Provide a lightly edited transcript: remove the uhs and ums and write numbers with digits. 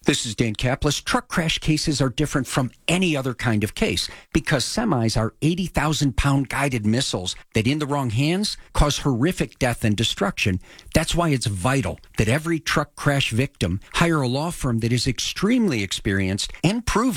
This is Dan Kaplis. Truck crash cases are different from any other kind of case because semis are 80,000-pound guided missiles that in the wrong hands cause horrific death and destruction. That's why it's vital that every truck crash victim hire a law firm that is extremely experienced and proven